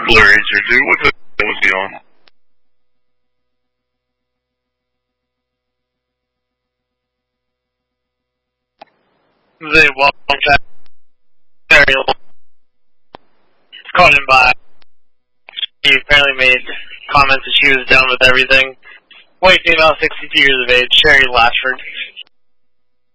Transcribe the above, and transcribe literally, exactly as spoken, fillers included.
Blur Ranger, dude. What the hell was he on? The well, very long. It's caught in by. She apparently made comments that she was done with everything. White female, sixty-two years of age, Sherry Lashford.